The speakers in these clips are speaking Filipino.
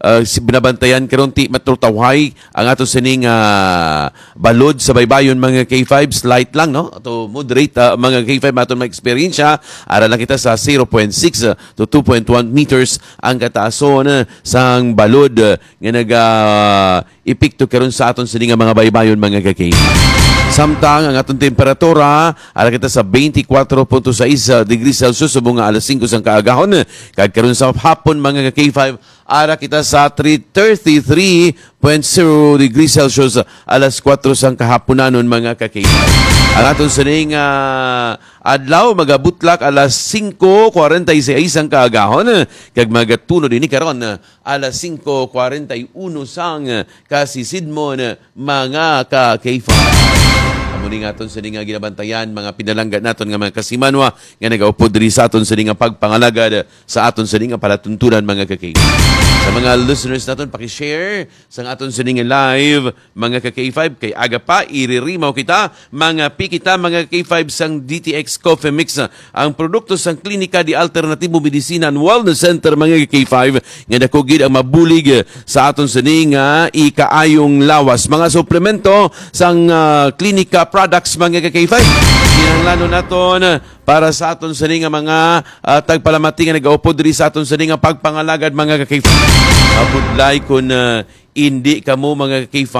binabantayan karon ti matrutawhay ang ato sining balod sa baybayon mga K5 slight lang no to moderate mga K5 aton ma-experience ara lang kita sa 0.6 to 2.1 meters ang kataason sang balod nga epekto karon sa aton sining mga baybayon mga K5. Samtang ang atong temperatura ara kita sa 24.6 degrees Celsius subong nga alas 5 sang kaagahon kag karon sa hapon mga K5 ara kita sa 33.0 degrees Celsius alas 4 sang kahaponanon mga K5. Ang atong sining adlaw magabutlak alas 5:46 ang kaagahon kag magatulo dinhi karon alas 5:41 sang kasisidmon mga K5. Muli nga aton sa nga ginabantayan, mga pinalangga naton nga mga kasimanwa nga nagaupod diri sa aton sa nga pagpangalagad sa aton sa nga palatuntunan mga K5. Sa mga listeners naton, pakishare sa aton sa nga live mga K5 kay aga pa iririmaw kita mga pikita mga K5 sang DTX Coffee Mix ang produkto sang Klinika di Alternatibo Medicina and Wellness Center mga K5 nga nakugid ang mabulig sa aton sa nga ikaayong lawas mga suplemento sang Klinika products mga K5. Kinahanglanon naton para sa aton sa nga mga tagpalamati nga nagaupod diri sa aton sa nga pagpangalagad mga K5. Mabudlay kung hindi kamo mga K5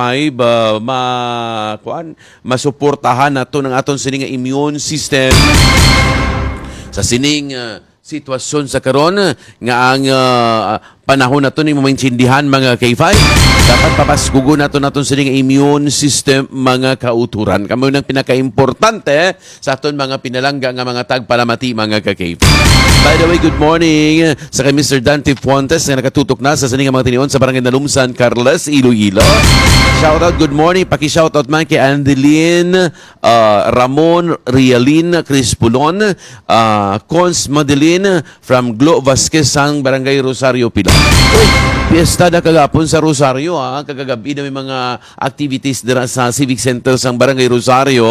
masuportahan nato ng aton sa nga immune system sa sining sitwasyon sa karon nga ang panahon nato ni maintindihan mga K5 dapat papasgugo nato sa immune system mga kauturan kamo nang pinakaimportante sa aton mga pinalangga nga mga tagpalamati mga K5. By the way, good morning sa kay Mr. Dante Fuentes na nakatutok na sa sining mga tinion sa Barangay Nalumsan, Carles, Iloilo. Shoutout, good morning. Paki-shoutout man kay Andeline, Ramon, Rialin, Crispulon, Cons Madeline from Glo Vasquez sang Barangay Rosario, Pilar. Fiesta na kagapon sa Rosario kagagabi na may mga activities dira sa Civic Center sang Barangay Rosario.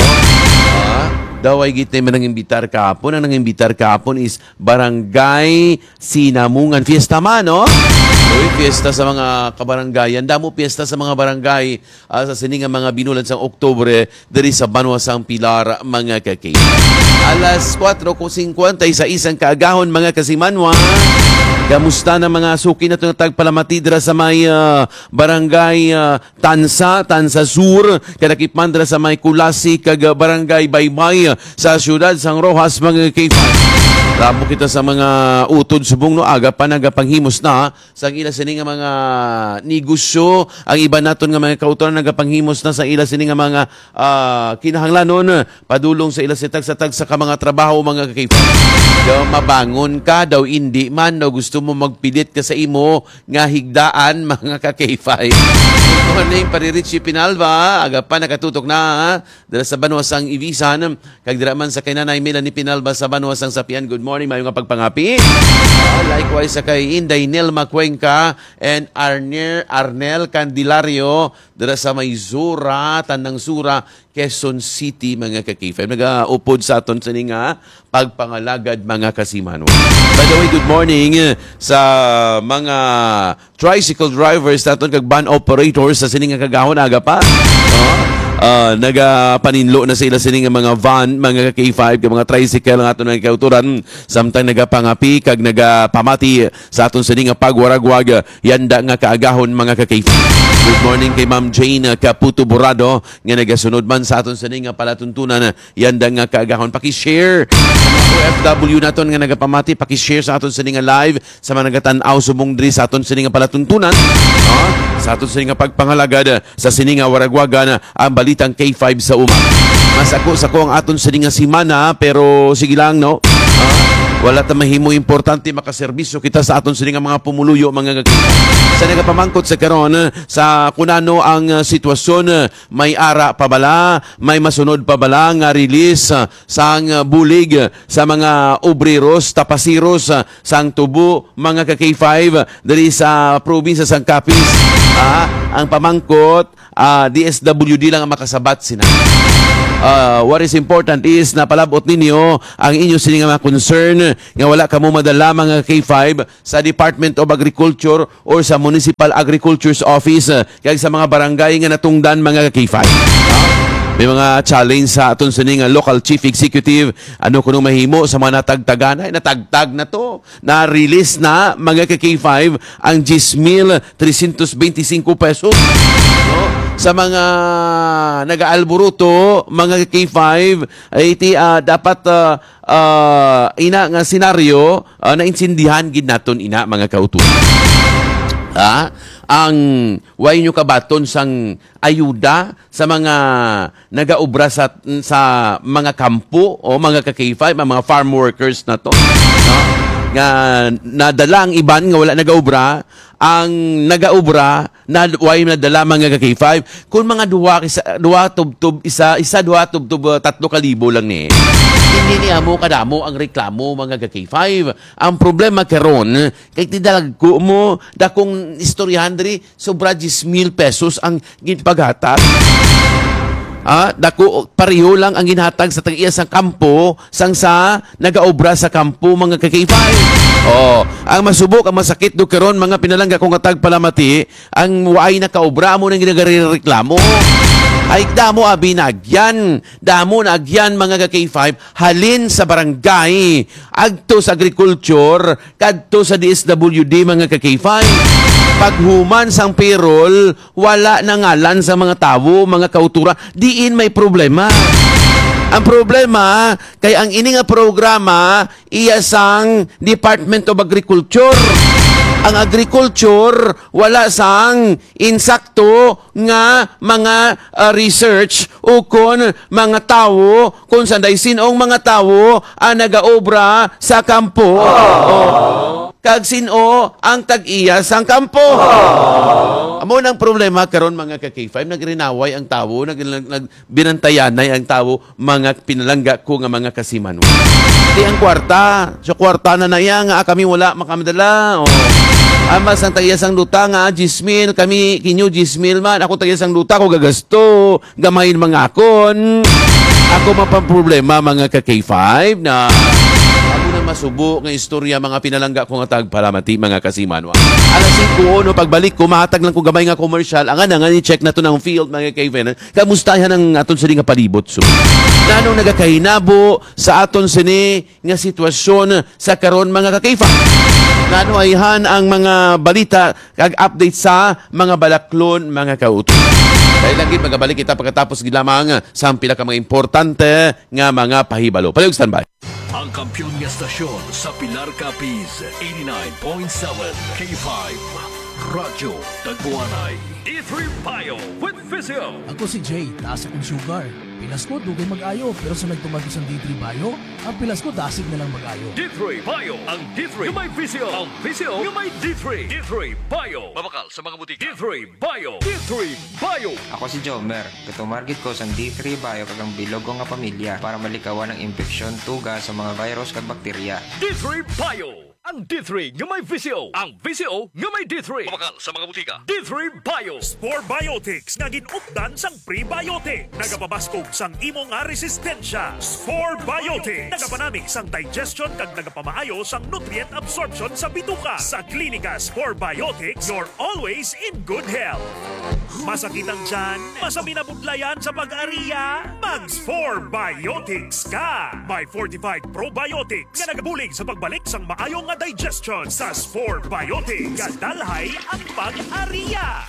Daway git na nang-imbitar kahapon. Ang nang-imbitar kahapon is Barangay Sinamungan. Fiesta man, no? Uy, fiesta sa mga kabaranggayan. Damo fiesta sa mga barangay sa siningang mga binulan sa Oktubre diri sa Banwa sang Pilar, mga K5. Alas 4:50 sa isang kaagahon, mga kasimanwa. Kamusta na mga suki na ito na tagpalamati dira sa may barangay Tansa Sur, kanakipman dira sa may Kulasi, kag barangay Baybay sa siyudad sang Rojas, mga K5. Labo kita sa mga utod subong no aga pa nagapanghimos na sa ila sini nga mga negosyo, ang iba naton nga mga kauturan nagapanghimos na sa ila sini nga mga kinahanglanon padulong sa ila sa tag sa ka mga trabaho, mga K5. Daw mabangon ka daw hindi man daw gusto mo magpilit ka sa imo nga higdaan, mga K5. Good morning, Paririchi Pinalba. Aga pa nakatutok na dala sa Banwasang Ibisan kag dira man sa kay Nanay Melanie Pinalba sa Banwasang Sapian. Good morning, mayo nga pagpangapi. Likewise sa kay Inday Nelma Cuenca and Arnel Candelario dira sa Maysura, Tandang Sura, Quezon City, mga K5. Nag-upod sa aton sa nga pagpangalagad, mga kasimanwa. By the way, good morning sa mga tricycle drivers naton kag van operators sa sining nga kagahon aga pa. Nagapaninlo na sila sining mga van, mga K5, kag mga tricycle ang aton nga kauturan, samtang nagapangapi kag nagapamati sa aton sining nga pagwaragwag yanda nga kaagahon, mga K5. Good morning kay Ma'am Jane Caputo Borado nga nagasunod man sa aton sining nga palatuntunan yanda nga kaagahon. Paki-share sa mga OFW naton nga nagapamati, paki-share sa aton sining nga live sa mga nagatan-aw subong diri sa aton sining nga palatuntunan, sa aton sining nga pagpangalagad sa sining nga waragwagan ang balitang K5 sa uma. Masako-sako ang aton sining nga simana, pero sige lang, no? Wala ta mahimo, importante makaserbisyo kita sa aton sining nga mga pumuluyo, mga K5. Sa nagapamangkot sa karon sa kunano ang sitwasyon, may ara pa bala, may masunod pa bala nga release sang bulig sa mga obreros, tapasiros sang Tubo, mga K5 diri sa probinsya sang Capiz. ang pamangkot, DSWD lang ang makasabat sina. What is important is na palabot ninyo ang inyo sini nga mga concern nga wala kamo madala mga K5 sa Department of Agriculture or sa Municipal Agriculture's Office kag sa mga barangay nga natungdan mga K5. May mga challenge sa aton sini nga local chief executive ano kuno mahimo sa mga natagtagan ay natagtag na to na release na mga K5 ang 10,325 pesos no? Sa mga nagaalburuto mga K5 ay dapat ina nga senaryo na insindihan gid naton ina mga kauturan. Ang way nyo kabaton sang ayuda sa mga nagaubra sa mga kampo o mga ka-K5, mga farm workers na to. No? Nga nadala ang iban nga wala nagaubra, ang nagaubra na way nadala mga ka-K5 kung mga duwa tubtub isa duwa tubtub 3,000 lang ni. Hindi niya mo kadamo ang reklamo mga K5. Ang problema karon kay tidalag ko mo dakong istoryahan diri sobra 10,000 pesos ang ginpaghatag. Dako pareho lang ang ginhatag sa tag-iya sa kampo sang sa nagaobra sa kampo mga K5. Ang masubok ang masakit do karon mga pinalangga kong atag palamati ang waay na kaobra mo nang ginagareklamo. Ay damo abinagyan, damo na agyan mga K5 halin sa barangay, agto sa agriculture, kadto sa DSWD mga K5. Paghuman sang payroll, wala na ngalan sa mga tawo, mga kautura, diin may problema. Ang problema, kay ang ini nga programa, iya sang Department of Agriculture. Ang agriculture, wala sang insakto nga mga research o kon mga tawo, kung sanday sinong mga tawo ang nagaobra sa kampo. Kag sino ang tag-iya sang kampo. Amo nang problema karon mga K5 nagrinaway ang tawo, nagbinantayanay ang tawo, mga pinalangga ko nga mga kasiman. Di ang kwarta, so kwarta na naya nga kami wala makamadala. Amas ang tagiyas ang luta nga 10,000, kami kinyo 10,000 man, ako tagiyas ang luta ko gagasto, gamayin mga akon. Ako mapamproblema mga K5 na ako na masubo ng istorya mga pinalangga ko nga tagpalamati mga kasimanwa. Alas 5 pagbalik ko, mahatag lang ko gamay nga commercial. Ang nga ni-check na to ng field mga K5. Kamustahan ang aton sini nga palibot. So, nanong nagakahinabo sa aton sini nga sitwasyon sa karon mga K5. Nano ayhan ang mga balita kag update sa mga balaklon mga kauto. Dahil lang magabalik kita pagkatapos lamang sa pila ka mga importante nga mga pahibalo. Palihog standby. Ang kampyon nga stasyon sa Pilar Capiz 89.7 K5 Radyo Tagbuanay. D3 Bio with Physio. Ako si Jay, taas akong sugar. Pilas ko, dugay mag-ayo. Pero sa nagtumagos ang D3 Bio, ang pilas ko, dasig na lang mag-ayo. D3 Bio. Ang D3 yung may Physio. Ang Physio yung may D3. D3 Bio. Mabakal sa mga butika. D3 Bio. D3 Bio. Ako si Jomer. Katumargit ko sang D3 Bio kagang bilog ko nga pamilya para malikawan ang infeksyon, tuga sa mga virus kag bakterya. D3 Bio. Ang D3 nga may Physio. Ang Physio nga may D3. Mabakal sa mga butika. D3 Bio. Spore Biotics nga ginupdan sang prebiotic. Nagapabaskog sang imo nga resistensya. Spore Biotics. Nagapanamig sang digestion kag nagapamaayo sang nutrient absorption sa bituka. Sa klinika Spore Biotics, you're always in good health. Masakit ang tiyan? Masami na budlayan sa pag-ariya? Mag-Spore Biotics ka! May fortified probiotics nga nagabulig sa pagbalik sang maayong nga digestion sa Spore Biotics. Kadalhay ang pag-ariya!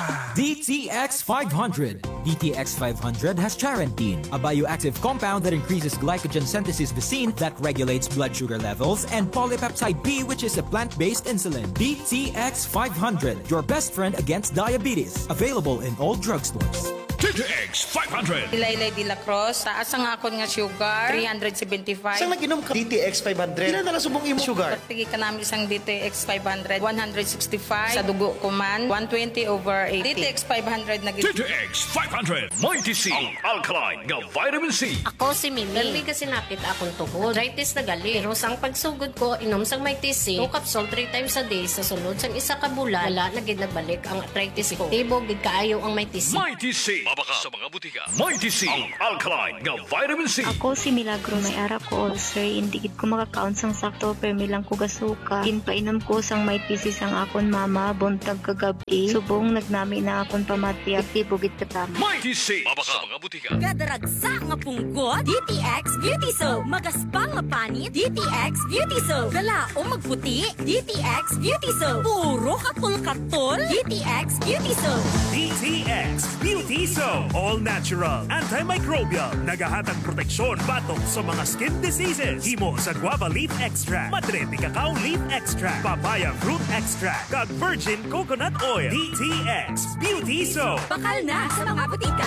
DTX 500. DTX 500 has charantine, a bioactive compound that increases glycogen synthesis vacine that regulates blood sugar levels, and polypeptide B, which is a plant-based insulin. DTX 500, your best friend against diabetes. Available in all drugstores. DTX 500. Laylay de la Cruz, taas ang akon nga sugar, 375. Sang nag-inom ka DTX 500? Ilan na lang subong imo sugar? Pagtigi ka namin isang DTX 500, 165. Sa dugo ko man, 120/80. DTX 500 na gito. DTX 500. Mighty C. Ang alkaline nga vitamin C. Ako si Mimi. Dali kasi napit akong tuhod. Arthritis na gali. Pero sang pagsugod ko, inom sang may TC, 2 capsule 3 times a day. Sa sunod sang isa ka bulan, wala na gid nagbalik ang arthritis ko. Tibo gid kaayo ang may TC. Mighty C. Mabaka sa mga butika. Mighty C. Ang alkaline nga vitamin C. Ako si Milagro, may ara ko ulcer, hindi gid ko makakaon sang sakto pero milang ko gasuka. Ginpainom ko sang may thesis ang akon mama, buntag kagabi. Subong nagnami na akon pamati, aktibo gid katama. Mighty C. Mabaka sa mga butika. Gadaragsa nga punggot, DTX Beauty Soap. Magaspang nga panit, DTX Beauty Soap. Gala o magputi, DTX Beauty Soap. Puro kapul-katol, DTX Beauty Soap. DTX Beauty Soap. All natural, antimicrobial, nagahatag proteksyon batok sa mga skin diseases. Himo sa guava leaf extract, madre de cacao leaf extract, papaya fruit extract, kag virgin coconut oil. DTX Beauty Soap. Bakal na sa mga butika.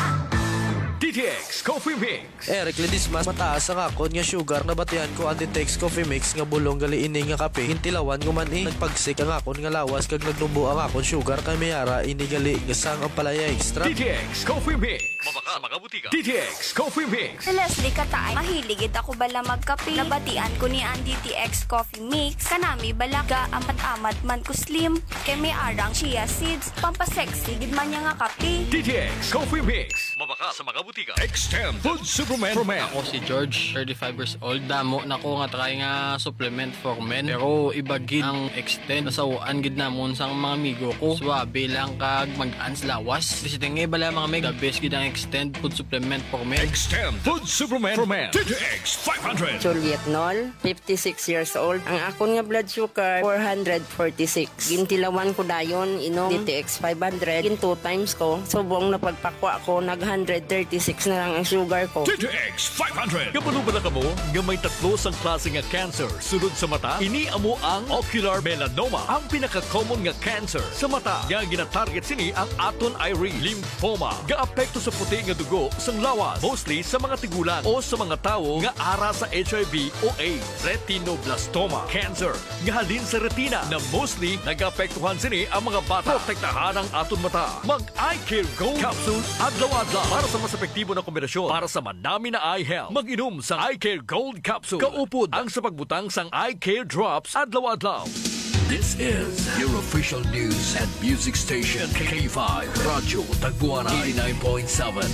DTX Coffee Mix. Eric Ledismas, mataas ang akon nga sugar na batihan ko ang DTX Coffee Mix nga bulong gali ini nga kape. Hintilawan ko man nagpagsik ang akon nga lawas kag nagnubo ang akon sugar kay mayara ini gali gasang ang palaya extra. DTX Coffee Mix. Mabaka sa mga butika. DTX Coffee Mix. Si Leslie Katay, mahiligid ako bala magkape. Nabatian ko ni ang DTX Coffee Mix. Kanami balaga amat-amat man ko slim. Kay may arang chia seeds. Pampasexy gid man niya nga kape. DTX Coffee Mix. Mabaka sa mga butika. Extend Food Supplement for Men. Ako si George, 35 years old. Damo na ko nga try nga supplement for men. Pero iba gid ang extend. Nasawaan gid namon sang mga amigo ko. Swabe lang kag mag-ans lawas. Bisiting nga bala mga meg. The best gid ang extend food supplement for men. Extend Food Supplement for Men. DTX 500. Juliet Nol, 56 years old. Ang akon nga blood sugar, 446. Gintilawan ko dayon, inom DTX 500. Gin 2 times ko. Subong na pagpakwa ko, nag 136 na lang ang sugar ko. DTX 500. Kapano ba na ka mo nga may tatlo sang klase nga cancer sunod sa mata? Ini amo ang ocular melanoma, ang pinaka-common nga cancer sa mata. Nga gina-target sini ang aton eye lymphoma. Ga-apekto sa puti nga dugo sang lawas, mostly sa mga tigulang o sa mga tawo nga ara sa HIV o AIDS. Retinoblastoma cancer nga halin sa retina na mostly nag-apektuhan sini ang mga bata. Protektahan ang aton mata. Mag-Eye Care Gold Capsule adlaw-adlaw para sa mas epektibo na kombinasyon para sa manami na eye health. Mag-inom sa Eye Care Gold Capsule. Kaupod ang sa pagbutang sang Eye Care Drops adlaw-adlaw. This is your official news and music station, K5 Radyo Tagbuana 89.7.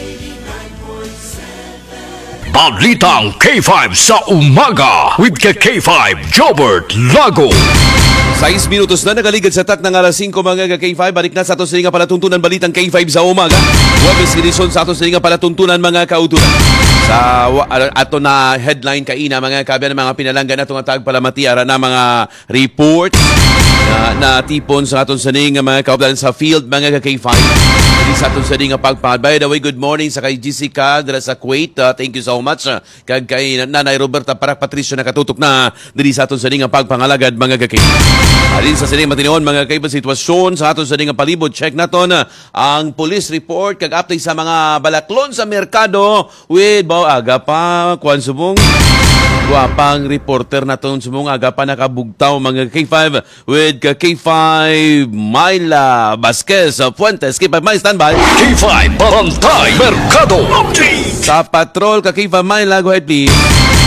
Balitang K5 sa umaga with K5 Jobert Lago. 6 minutos na nakaligad sa tak ng alas 5 mga K5. Balik na sa ato sa nga palatuntunan balitang K5 sa umaga. Wabis edisyon sa ato sa nga palatuntunan mga kautunan. Sa ato na headline kaina mga kabiyan mga pinalanggan ato nga tagpalamati ara na mga report na tipon sa aton sa nga mga kautunan sa field mga K5. Sa aton sa nga pagpahad. By the way, good morning sa kay Jessica dala sa Kuwait. Thank you so much. Kag kay Nanay Roberta para Patricio nakatutok na diri sa aton sa nga pagpangalagad mga K5. Alin sa sining matinoon mga kaiba sitwasyon sa aton sa nga palibot, check naton ang police report kag update sa mga balaklon sa merkado with aga pa kuan subong guwapang reporter naton subong aga pa nakabugtaw mga K5 with K5 Myla Vasquez Fuentes. K5 Myla standby. K5 Barangay Mercado Update sa patrol ka K5 Myla, go ahead please.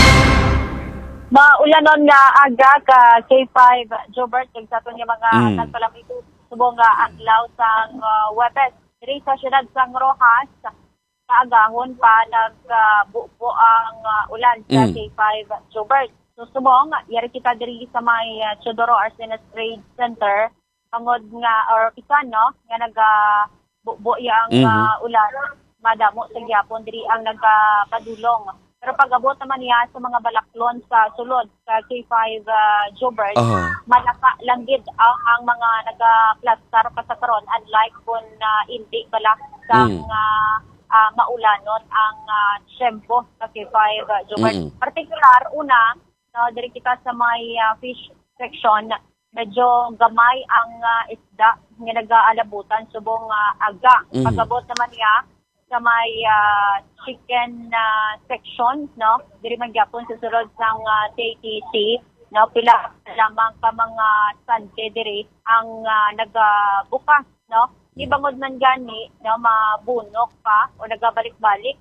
Maulanon nga aga ka K5 Jobert kag sa aton nga mga nagpalamito subong nga adlaw sang Webes diri sa syudad sang Rojas kaagahon pa nagbuo ang ulan sa K5 Jobert. So subong yari kita diri sa may Chodoro Arsenis Trade Center pangod nga or isan no nga nagabuo yang ulan madamo sa gyapon diri ang nagapadulong. Pero pag-abot naman niya sa mga balaklon sa sulod sa K5 Jobert, malaka lang gid ang mga nagaplastar pa sa karon unlike kung hindi balak sa maulanon ang tiyempo sa K5 Jobert. Particular, una, diri kita sa may fish section, medyo gamay ang isda nga nag-aalabutan subong aga. Pag-abot naman niya sa may chicken section, no? Diri man gyapon sa sulod sang TTC, no? Pila lamang ka mga sante diri ang nagabukas, no? Ibangod man gani, no, mabunok pa o nagabalik-balik,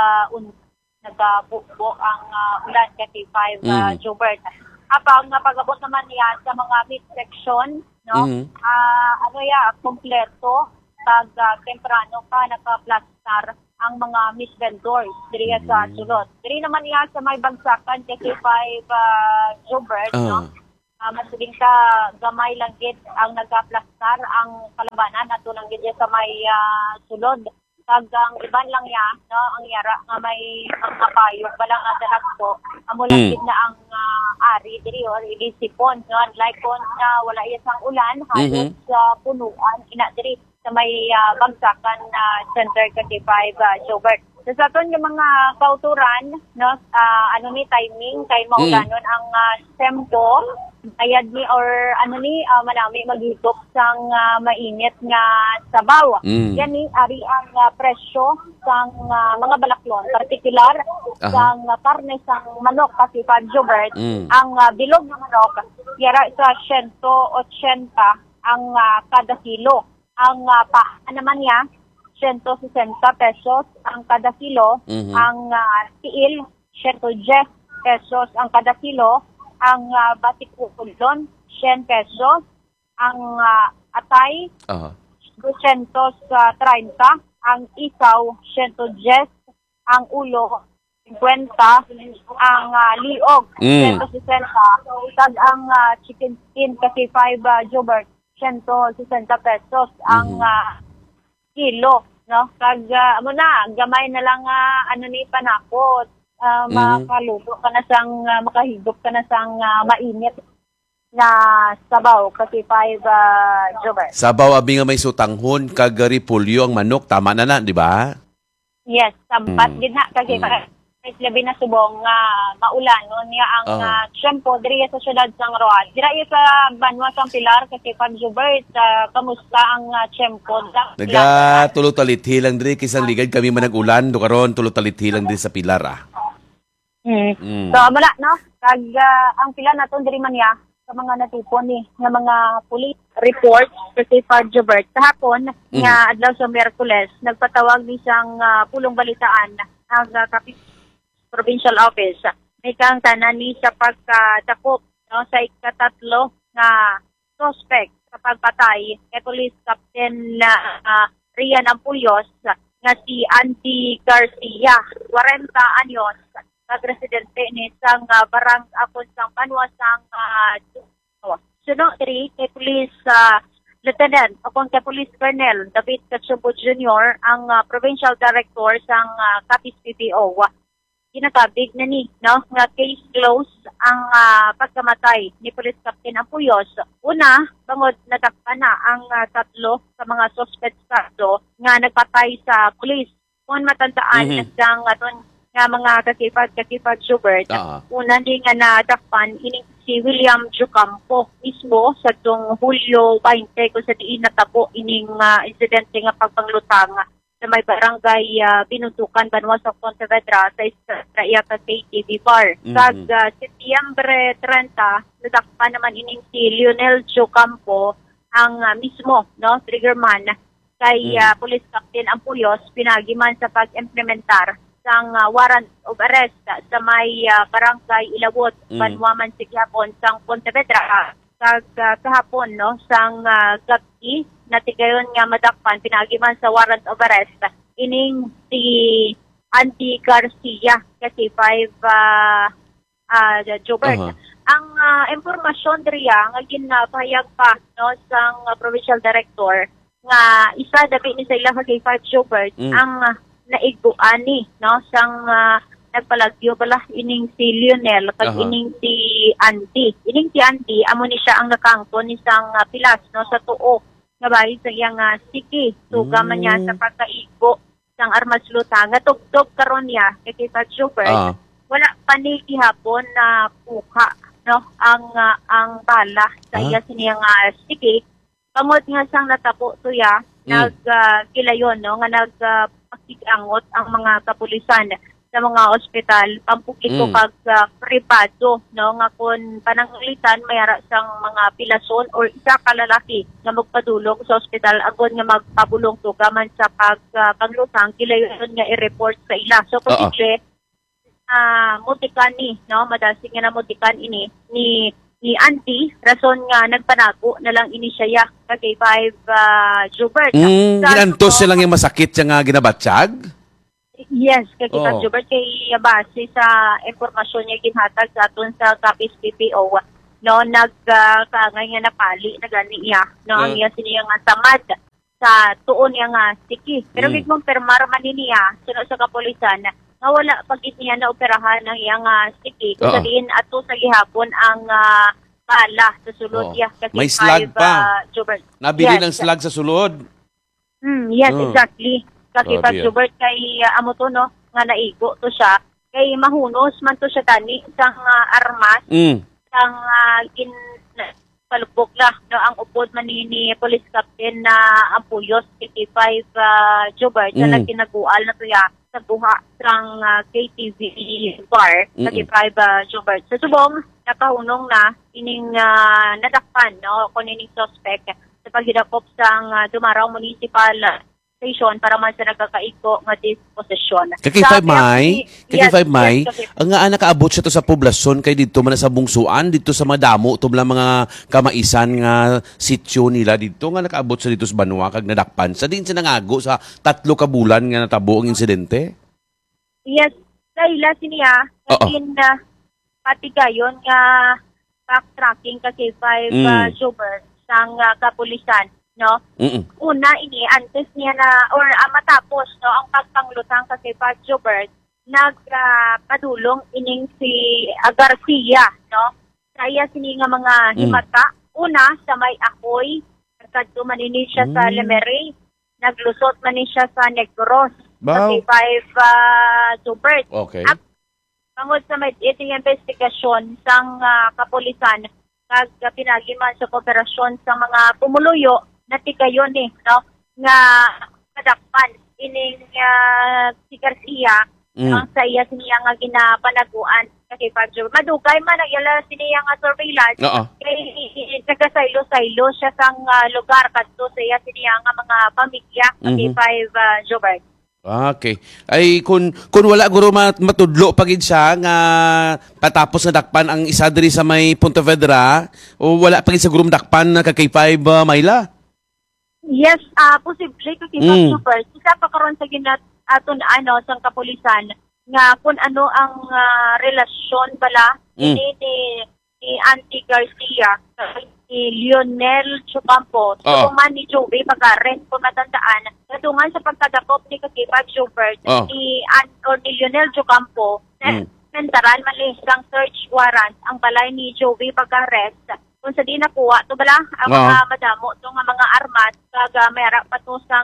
nagabukbo ang ulan kay 5 Jobert. Apang pag-abot naman niya sa mga mid-section, no? Kompleto pag temprano pa nakaplastar ang mga Miss vendors diri sa sulod. Diri naman niya sa may bagsakan kay 5 Jobert, no? Masuging ka gamay lang gid ang nagaplastar ang kalabanan ato lang gid sa may sulod. Kag ang iban lang ya, no, ang yara nga may mga payo balang adanak ko. Amo lang gid na ang ari diri or ilisipon, no, like kon na wala isang ulan halos sa punuan ina diri sa may bagsakan center kay 5 Jobert. Sa aton yung mga kauturan, no, ni timing kay maulanon ang semto ayad ni or manami maghigop sang mainit nga sabaw. Yan ni ari ang presyo sang mga balaklon, particular sang karne sang manok kasi 5 Jobert. Ang bilog ng manok yara sa 180 ang kada kilo. Ang paa naman niya 160 pesos ang kada kilo. Ang tiil 110 pesos ang kada kilo. Ang batik ukulon 10 pesos. Ang atay 230. Ang isaw 110. Ang ulo 50. Ang liog 160. Tag ang chicken skin kasi 5 Jobert 160 pesos ang kilo, no? Kag gamay na lang ni panakot. Makaluto ka na sang makahigop ka na sang mainit na sabaw kasi 5 Jobert. Sabaw abi nga may sutanghon kag repolyo ang manok, tama na, di ba? Yes, sampat gid na kasi labi na subong maulanon niya ang tiyempo diri sa syudad sang Roa. Dira sa Banwa sang Pilar kasi 5 Jobert, kamusta ang tiyempo? Naga tulot-talithi lang diri kisang ligad kami manag-ulan do karon tulot-talithi lang diri sa Pilar So wala no, kag ang pila naton diri man ya sa mga natipon ni nga mga police reports kasi 5 Jobert kahapon nga adlaw sa Miyerkules nagpatawag ni sang pulong balitaan ang provincial office. May kang tanan ni sa pagkatakop, no, sa ikatatlo na suspect sa pagpatay kay Police Captain Rian Ampuyos nga si Andy Garcia, 40 anyos, pag-residente ni sang barang akon sang Banwa sang Suno 3 kay Police Lieutenant akon kay Police Colonel David Cachubo Jr. ang Provincial Director sang Capiz PPO. Kinakabig na ni, no, nga case close ang pagkamatay ni Police Captain Ampuyos. Una, bangod natakpan na ang tatlo sa mga suspects nga nagpatay sa police. Kung matandaan sang aton nga mga kakipag Jobert, una din nga natakpan ining si William Jucampo mismo sa tong Hulyo 20 kung sa diin natabo ining insidente nga pagpanglutang sa may barangay Binuntukan, Banwa sa Pontevedra sa Estrella KTV Bar. Kag Setyembre 30, nadakpan naman ining si Lionel Jucampo ang mismo, no, triggerman kay Police Captain Ampuyos pinagiman sa pag-implementar sang warrant of arrest sa may barangay Ilawot, Banwa Mansigyapon sang Pontevedra. Kag kahapon, no, sang gabi natigayon nga madakpan pinagiman sa warrant of arrest ining si Andy Garcia kasi 5 Jobert. Ang impormasyon diriya nga ginapahayag pa, no, sang provincial director nga isa dabi ni sa ilang kay 5 Jobert ang naiguan ni, no, sang nagpalagyo pala ining si Lionel kag ining si Andy. Ining si Andy amo ni siya ang nakangkon ni sang pilas, no, sa tuo nga bali sa iyang siki. Suga man niya sa pagkaigo sang armas luta nga tugtog karon niya kay 5 Jobert. Wala pa ni gihapon na puka, no, ang bala sa iya siniyang siki. Kamot nga sang natapo tuya nagkilayon, no, nga makikangot ang mga kapulisan sa mga ospital pampubliko kag pribado no nga kun pananglitan mayara sang mga pilason or isa ka lalaki nga magpadulong sa ospital agon nga magpabulong to gaman sa paglutang kilayon nga i-report sa ila. So posible mutikan ni no madasig nga na mutikan ini ni auntie rason nga nagpanago na lang ini siya kay 5 Jubert. Ginantos silang yung masakit siya nga ginabatsyag? Yes, kay Kitang Jubert, kay base sa impormasyon niya ginhatag sa aton sa Capiz PPO, no, nagkangay nga napali, nagani iya, no, ang iya siniya nga samad sa tuon niya nga siki. Pero bigmong permar man niya, suno sa kapulisan, nga wala pagit niya na operahan ng iyang siki. Kung sabihin, ato sa gihapon ang bala sa sulod niya. May slag pa. Jubert. Nabili ng slag sa sulod. Yes, exactly. Kasi pag Jubert kay amo to no nga naigo to siya kay mahunos man to siya tani sang armas sang palubok la no ang upod man ni police captain na Ampuyos 55 Jubert na nagkinagual na to ya sa buha sang KTV bar 55 Jubert sa subong nakahunong na ining nadakpan no kun ining suspect sa paghidakop sang Dumaraw Municipal Station para man sa nagkakaiko nga disposisyon. Kay 5 May, ang nga nakaabot siya to sa poblasyon kay dito man sa bungsuan, dito sa mga damo, tumla mga kamaisan nga sityo nila dito nga nakaabot sa dito sa Banwa kag nadakpan. Sa din siya nangago sa 3 ka bulan nga natabo ang insidente? Yes, dahil siniya, naging patigayon nga backtracking kasi 5 Jubert sang kapulisan. No? Una ini antes niya na or matapos no ang pagpanglutang kasi Pat Jubert nagpadulong ining si Garcia no saya sini nga mga himata una sa may akoy kadto manini siya sa Lemery naglusot man siya sa Negros kasi 5 Jubert at tungod sa may iting investigasyon sang kapulisan kag pinagiman sa kooperasyon sa mga pumuluyo natikayon no nga kadakpan ining si Garcia ang sa iya siniya nga ginapanaguan kasi Padre madugay man ang yala siniya nga surveillance kay nagasaylo-saylo siya sang lugar kadto sa iya siniya nga mga pamilya kasi 5 Jubert. Okay. Ay kun wala guro matudlo pagid siya nga patapos na dakpan ang isa diri sa may Pontevedra o wala pagid sa guro dakpan na kay 5 Mayla. Yes, posible kasi Jubert. Isa pa karon sa aton sang kapulisan nga kung ano ang relasyon bala ni Auntie Garcia ni Lionel Chocampo so man ni Joey Pagaren kung matandaan kadungan sa pagkadakop ni Kakipag Jubert ni Lionel Chocampo nentaran man lang search warrant ang balay ni Joey Pag-arrest kung sa di nakuha to bala ang mga madamo to nga mga armas kaga mayara patusang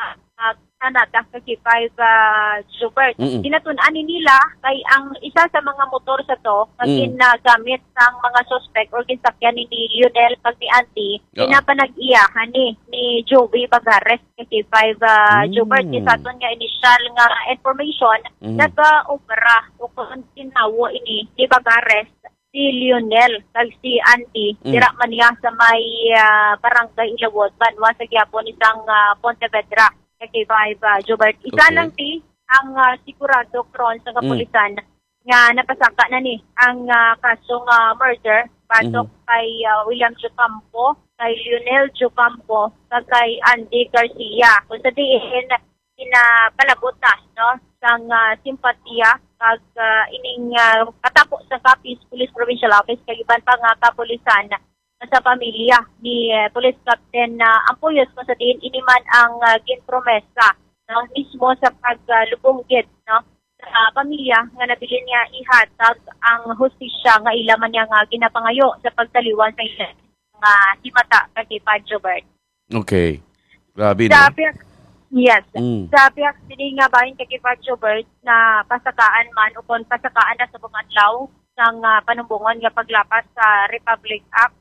nanadak kay 5 Jubert. Dinatunan nila kay ang isa sa mga motor sa to nga ginagamit ng mga suspect or ginsakyan ni Lionel pag ni Auntie pinapanag-iyahan ni Joey Pag-arrest kay 5 Jubert. Isa to nga initial nga information nag-obra o kung tinawo ini di Pag-arrest si Lionel kag si Auntie dira man niya sa may barangay Ilawod Banwa sa gyapon isang Pontevedra kay 5 Jubert. Isa lang ang sigurado kron sa kapulisan nga napasaka na ni ang kasong murder batok kay William Chocampo, kay Lionel Chocampo, kay Andy Garcia. Kung sa diin pinapalagot na no sang simpatiya kag ining katapos sa Capiz Police Provincial Office kay iban pa nga kapulisan sa pamilya ni Police Captain Ampuyos kung sa diin iniman ang ginpromesa no mismo sa paglubunggit no sa pamilya nga nabilin niya ihatag ang hustisya nga ilaman niya nga ginapangayo sa pagtaliwan sa nga himata kay Padre Jubert. Okay. Grabe no. Yes. Sabi ang sini nga bahin kay Padre Jubert na pasakaan man upon pasakaan na sa bumadlaw sang panumbungan nga paglapas sa Republic Act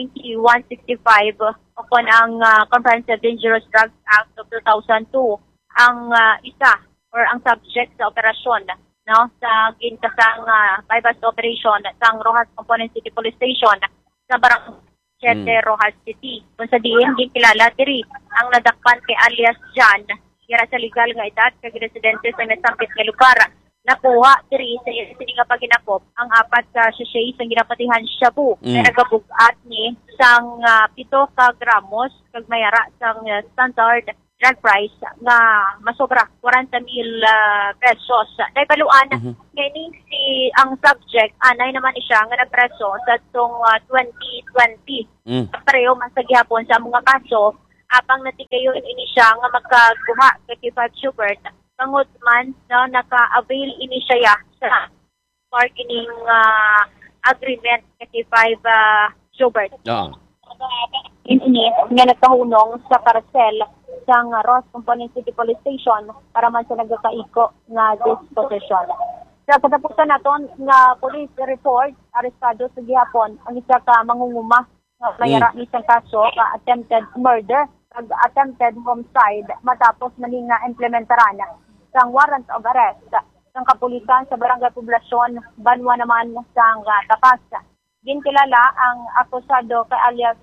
9165 upon ang Comprehensive Dangerous Drugs Act of 2002 ang isa or ang subject sa operasyon no sa gintasang bypass operation sang Rojas Component City Police Station sa Barangay Rojas City. Kung sa diin kilala diri ang nadakpan kay alias John yara sa legal nga edad kag residente sa nasampit nga lugar. Nakuha diri sa sini nga paginakop ang apat ka sachet sa ginapatihan shabu na nagabugat ni sang 7 ka gramos kag mayara sang standard drug price nga masobra 40,000 pesos. Dahil paluan, ngayon si ang subject, anay naman siya nga napreso sa itong 2020. Pareho man sa gihapon sa mga kaso, apang natikayon ini siya nga magkaguha kay 5 Schubert. Pangod man, no, naka-avail ini siya sa bargaining agreement kay 5 Schubert. Ini nga nagkahunong sa karasel sang Ross Component City Police Station para man sa nagkakaiko nga disposition. Sa katapusan naton nga police report, arestado sa gihapon ang isa ka mangunguma nga mayara ni isang kaso ka attempted murder ag attempted homicide matapos maling nga implementaran sang warrant of arrest sang kapulisan sa Barangay Poblasyon Banwa naman sang Tapas. Ginkilala ang akusado kay alias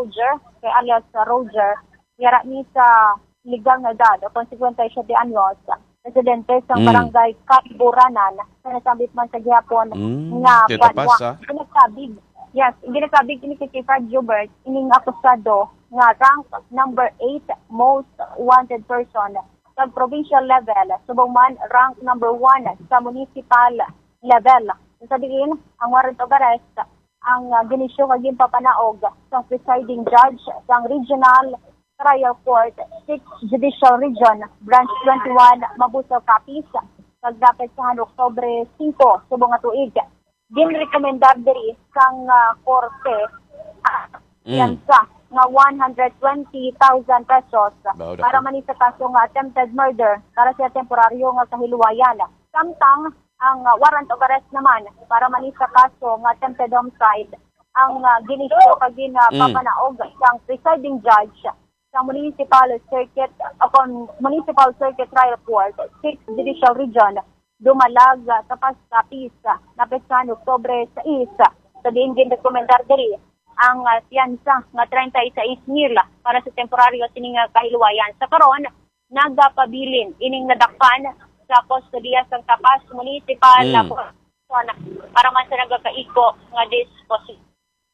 Roger, yara ni sa legal na edad o 57 anyos, residente sa Barangay Kaburanan, sa nasambit man sa gihapon nga Banwa. Ginasabig ini kay Fred Gilbert, ining akusado nga rank number 8 most wanted person sa provincial level, subong man rank number 1 sa municipal level. Sa diin, ang warrant of arrest ang ginisyo kag papanaog sa presiding judge sang Regional Trial Court 6th Judicial Region Branch 21 Mabuso Capiz kagdapit sa Oktubre 5 subong nga tuig. Ginrekomendar diri sang korte yansa nga 120,000 pesos para man sa kaso nga attempted murder para sa temporaryo nga kahiluwayan. Samtang ang warrant of arrest naman para man sa kaso nga attempted homicide ang ginisyo kag papanaog sang presiding judge sa Municipal Circuit Trial Court 6th Judicial Region Dumalag Tapas Capiz na petsa Oktubre 6 sa diin ginrekomendar diri ang piyansa nga 36,000 para sa temporaryo sining kahiluwayan. Sa karon nagapabilin ining nadakpan sa kustodiya sang Tapas Municipal para man sa nagakaiko nga disposition.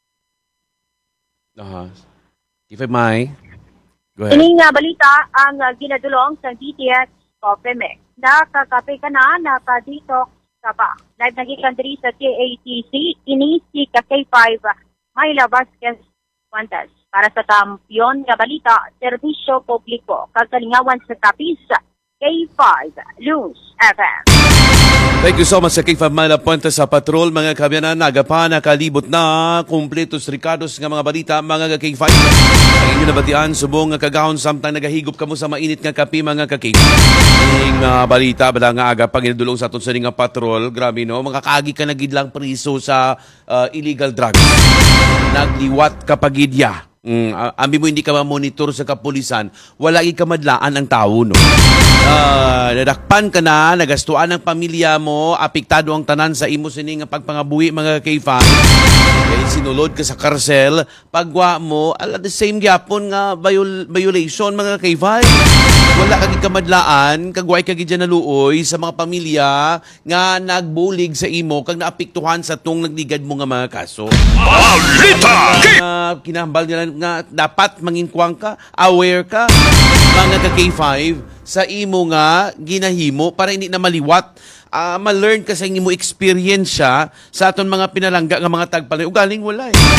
If I may, go ahead. Ining balita ang ginadulong sa DTX Coffee Mix. Nakakape ka na, nakadito ka pa. Live nagikan diri sa KATC, ini si K5 Myla Vasquez Fuentes. Para sa kampiyon nga balita, serbisyo publiko, kagalingawan sa Tapis, K5 News FM. Thank you so much sa K5 Myla Fuentes sa patrol. Mga kabyanan, nagapa, nakalibot na, kumpletos rikados nga mga balita, mga K5. Ang inyo nabatian, subong nga kagahon, samtang nagahigop kamo sa mainit nga kape, mga K5. Ang balita, bala nga aga, pag inadulong sa aton sa nga patrol, grabe no, mga kaagi ka nagidlang priso sa illegal drugs. Nagliwat kapagidya. Ambi mo hindi ka ma-monitor sa kapulisan, wala ikamadlaan ang tao, no? Nadakpan ka na, nagastuan ang pamilya mo, apektado ang tanan sa imo sining pagpangabuhi, mga K5. Kaya sinulod ka sa karsel, pagwa mo, at the same gyapon nga violation, mga K5. Wala kang ikamadlaan, kagway kagi dyan naluoy sa mga pamilya nga nagbulig sa imo, kag naapektuhan sa tong nagligad mo nga mga kaso. Balita! Kinahambal nila nga dapat manginkwang ka, aware ka, mga ka-K5, sa imo nga ginahimo para hindi na maliwat. Ma-learn ka sa imo experience sa aton mga pinalangga nga mga tagpalay. Ugaling wala eh.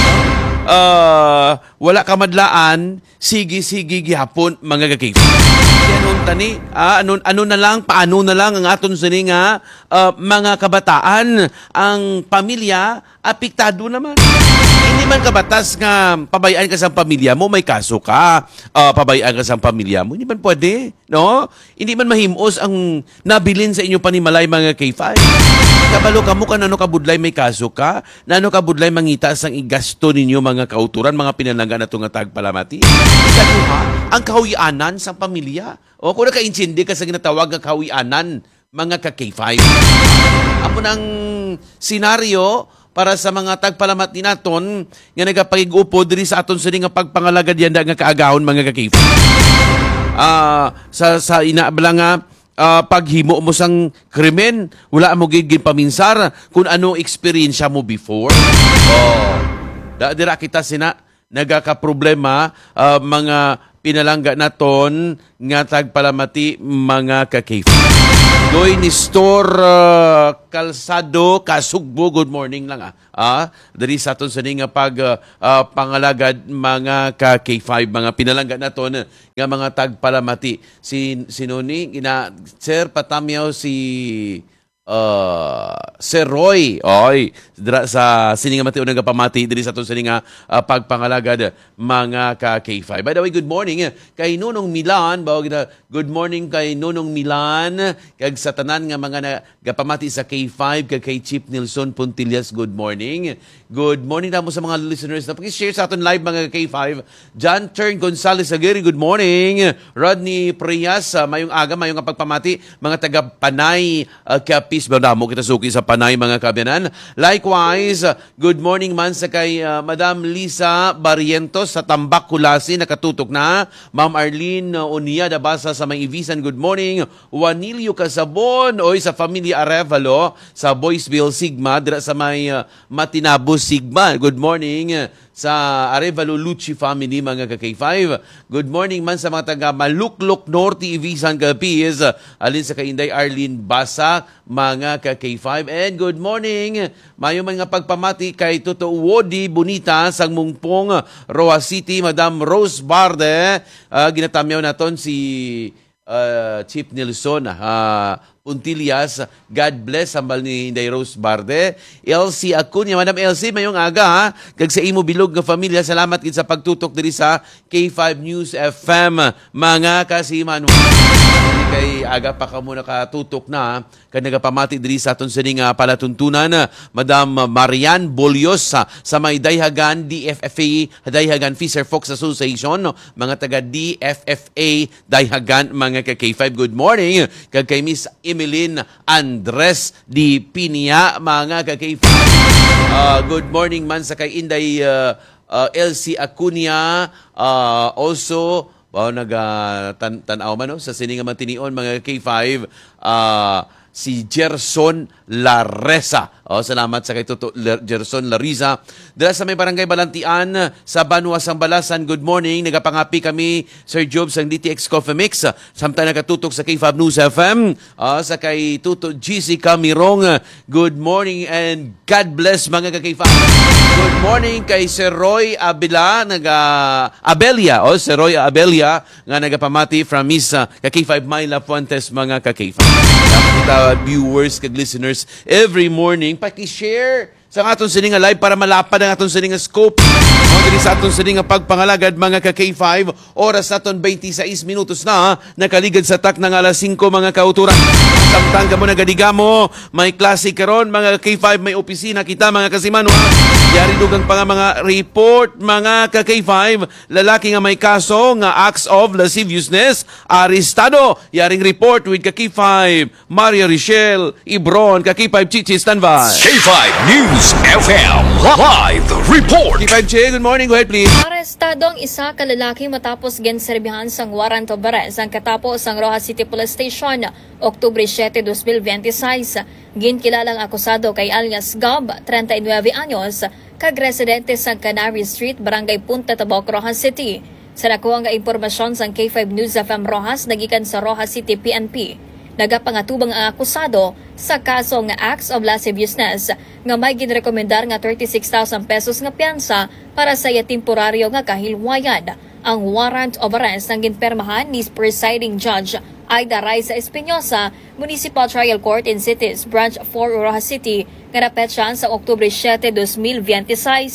Wala ka madlaan, sige gihapon, mga ka-K5. Anon tani, ano na lang, paano na lang ang aton sini nga mga kabataan, ang pamilya, apektado naman. Hindi man kabatas nga pabayaan ka sa pamilya mo, may kaso ka. Pabayaan ka sa pamilya mo, hindi man pwede. No? Hindi man mahimos ang nabilin sa inyong panimalay mga K5. Kabalo ka mo ka nano kabudlay may kaso ka, nano kabudlay mangita sang igasto ninyo mga kauturan, mga pinalanggan na itong tagpalamati. Ikaduha, ang kahuyanan sa pamilya. O kung nakaintindi ka sa ginatawag ng kahuyanan, mga ka-K5. Amo ng senaryo para sa mga tagpalamat ni naton nga nagapagigupo diri sa aton sini nga pagpangalagad yanda nga kaagahon mga ka-K5. Sa inaabla nga paghimo mo sang krimen, wala mo gigin paminsar kung ano experience mo before. Dira kita sina nagaka-problema mga pinalangga naton nga tagpalamati mga ka-K5. Doy ni Store Calzado Kasugbo, good morning lang diri sa aton sa nga pangalagad mga ka-K5, mga pinalangga naton nga mga tagpalamati. Sinuni Sir Patamyaw si Sir Roy sa sininga mati unang pamati diri sa aton sininga pagpangalagad mga ka-K5. By the way, good morning kay Nunong Milan. Good morning kay Nunong Milan kag sa tanan nga mga nagapamati sa K5 kag kay Chief Nelson Puntillas. Good morning. Good morning na mo sa mga listeners na paki-share sa aton live mga K5. John Tern Gonzales Aguirre, good morning. Rodney Prias, mayong aga, mayong pagpamati mga taga Panay Kapis Bandamo kita suki sa Panay mga kabyanan. Likewise, good morning man sa kay Madam Lisa Barrientos sa Tambak Kulasi, nakatutok na. Ma'am Arlene Unia Dabasa sa may Ibisan, good morning. Juanilio Casabon sa Familia Arevalo sa Boysville Sigma dira sa may Matinabo Sigma, good morning. Sa Arevalo Lucci family mga ka-K5. Good morning man sa mga taga Maluklok Norte Ibisan Capiz, alin sa Kainday Arlene Basa mga ka-K5. And good morning mayo man nga pagpamati kay Toto Wodi Bonita sang Mungpong Roa City, Madam Rose Barde. Ginatamyaw naton si Chief Nelson Puntillas, God bless, sambal ni Inday Rose Barde. Elsie Acuña, Madam Elsie, mayong aga kag sa imo bilog nga familia, salamat gid sa pagtutok diri sa K5 News FM mga kasiman. Kay aga pa ka muna nakatutok na kag nagapamati diri sa aton sining palatuntunan, Madam Marian Bolios sa may Dayhagan DFFA, Dayhagan Fisher Fox Association, mga taga DFFA Dayhagan mga ka-K5. Good morning kag kay Miss Emeline Andres Di Pinia mga ka-K5. Good morning man sa kay Inday Elsie Acuña, also nag-tanaw man sa sininga matinion mga K5, si Gerson Laresa. Salamat sa kay Toto Gerson Larisa. Dala sa may barangay Balantian sa Banuasang Balasan, good morning. Nagapangapi kami, Sir Job, sang DTX Coffee Mix. Samtang nakatutok sa K5 News FM. Sa kay Toto GC Camirong, good morning and God bless mga ka-K5. Good morning kay Sir Roy Abela, Abelia, Sir Roy Abelia, nga nagapamati from Miss ka-K5 Myla Fuentes mga ka-K5. Viewers kag listeners every morning paki-share sa aton sining live para malapad ang aton sining scope diri sa aton sining pagpangalagad mga ka-K5. Oras naton 26 minutos na, nakaligad sa tak ng alas 5 mga kauturan. Samtang ka mo nagadikamo, may klase karon mga K5, may opisina kita mga kasiman. Yari dugang pa nga mga report mga ka-K5, lalaki nga may kaso nga acts of lasciviousness arestado. Yaring report with ka-K5 Maria Richelle Ibron, ka-K5 Chichi standby. K5 News FM live report. K5 Che, good morning, go ahead please. Arestado ang isa ka lalaki matapos genserbihan sang warrant of arrest ang katapos ang Rojas City Police Station Oktubre 7, 2026. Ginkilalang akusado kay alias Gab, 39 anyos, kag residente sa Canary Street, Barangay Punta Tabok, Rojas City. Sa nakuha nga impormasyon sang K5 News FM Rojas, nagikan sa Rojas City PNP. Nagapangatubang ang akusado sa kaso nga acts of lasciviousness nga may ginrekomendar nga 36,000 pesos nga piyansa para sa temporaryo nga kahilwayan. Ang warrant of arrest ang ginpermahan ni presiding judge Aida Raiza Espinosa, Municipal Trial Court in Cities, Branch 4, Rojas City, nga napetsahan sa Oktubre 7, 2026.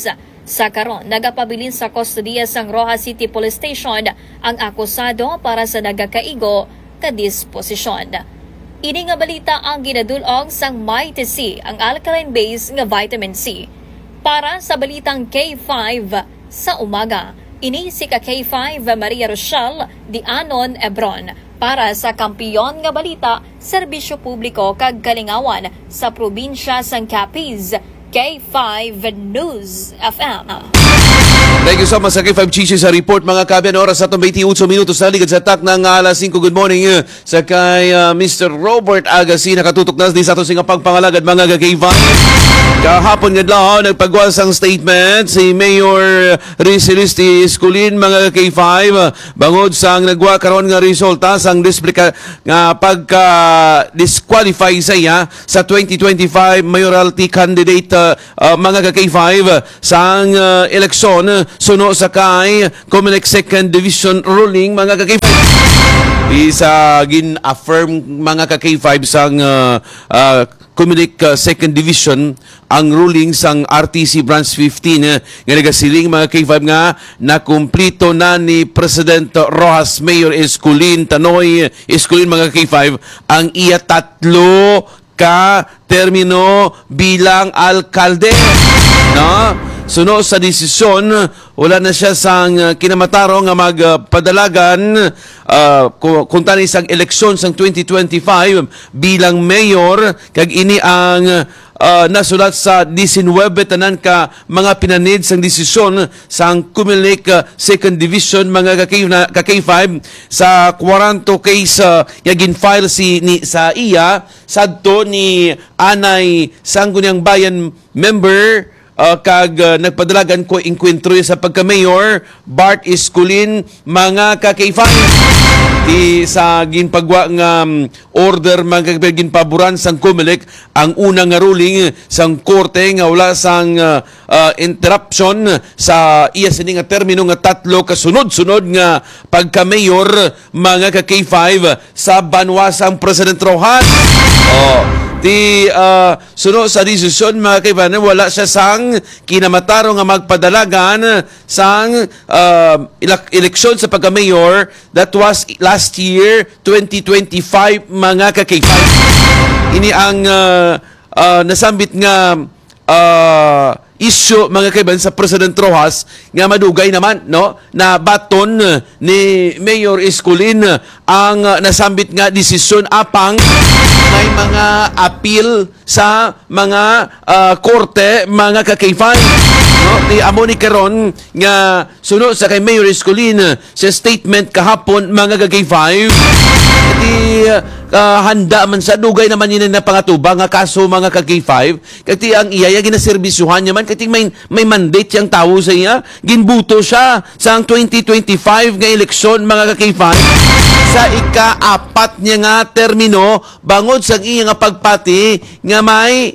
Sa karon, nagapabilin sa kustodiya sang Rojas City Police Station ang akusado para sa nagakaigo ka disposisyon. Ini nga balita ang ginadulog sang Mighty C, ang alkaline base nga vitamin C. Para sa balitang K5 sa umaga, ini si ka K5 Maria Rochelle di Anon Ebron. Para sa kampiyon nga balita, serbisyo publiko kag kalingawan sa probinsya sang Capiz, K5 News FM. Thank you so much sa K5 Chichi sa report mga kabiyan. Oras at 28 minutos na ligad sa tak ng alas 5. Good morning sa kay Mr. Robert Agassi. Nakatutok na sa ato singa pagpangalagad mga K5. Kahapon nga lang nagpagwas ang statement si Mayor Rizalisti Esculin mga K5 bangod sang nagwa karon nga resulta sang displika nga pagka-disqualify sa iya sa 2025 mayoralty candidate mga K5 sang eleksyon suno sa kay Comelec Second Division ruling mga K5. Isa gin-affirm mga K5 sang Comelec Second Division ang ruling sang RTC Branch 15 nga nagasiling mga K5 nga nakumplito na ni President Rojas Mayor Esculin Tanoy Esculin mga K5 ang iya tatlo ka termino bilang alkalde, no? Suno sa desisyon, wala na siya sang kinamataro nga magpadalagan kung tani sang eleksyon sang 2025 bilang mayor kag ini ang nasulat sa 19 tanan ka mga pinanid sang desisyon sang Comelec Second Division mga ka-K5 sa 40 case nga gin-file sa iya sadto ni Anay Sangguniang Bayan member kag nagpadalagan ko inkwentro sa pagka-mayor Bart Esculin mga ka-K5 di sa ginpagwa nga order mga ginpaboran sang Comelec ang unang nga ruling sang korte nga wala sang interruption sa iya sini nga termino nga tatlo kasunod-sunod nga pagka-mayor mga ka-K5 sa banwasang President Rojas. Di suno sa desisyon mga kaibanan wala siya sang kinamataro nga magpadalagan sang eleksyon sa pagka-mayor that was last year 2025 mga ka-K5. Ini ang nasambit nga issue mga kaibanan sa President Rojas nga madugay naman no na baton ni Mayor Esculin ang nasambit nga desisyon apang may mga appeal sa mga korte mga ka-K5 no di amo ni karon nga suno sa kay Mayor Esculin sa statement kahapon mga ka-K5 di handa man sa dugay naman yun na pangatuba nga kaso mga ka-K5 kati ang iya ginaserbisyuhan niya man kati may mandate yang tao sa iya ginbuto siya sa 2025 nga eleksyon mga ka-K5 sa ika-4 niya nga termino bangod sa iya nga pagpati nga may